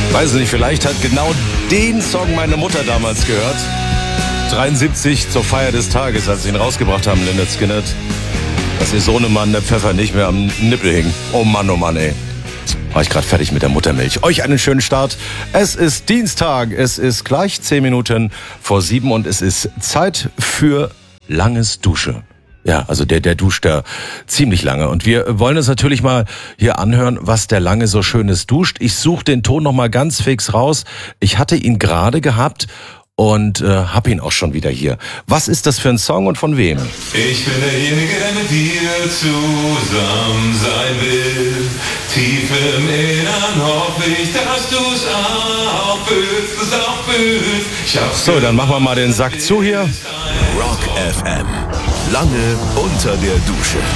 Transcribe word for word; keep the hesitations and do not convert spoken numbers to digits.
Weiß nicht, vielleicht hat genau den Song meine Mutter damals gehört. dreiundsiebzig zur Feier des Tages, als sie ihn rausgebracht haben, Lynyrd Skynyrd. Dass ihr Sohnemann der Pfeffer nicht mehr am Nippel hing. Oh Mann, oh Mann, ey. War ich gerade fertig mit der Muttermilch. Euch einen schönen Start. Es ist Dienstag, es ist gleich zehn Minuten vor sieben und es ist Zeit für langes Dusche. Ja, also der, der duscht da ziemlich lange. Und wir wollen uns natürlich mal hier anhören, was der Lange so Schönes duscht. Ich suche den Ton noch mal ganz fix raus. Ich hatte ihn gerade gehabt und äh, hab ihn auch schon wieder hier. Was ist das für ein Song und von wem? Ich bin derjenige, der mit dir zusammen sein will. Tief im Innern hoffe ich, dass du's auch fühlst, du's auch fühlst. So, dann machen wir mal den Sack zu hier. Rock F M. Lange unter der Dusche.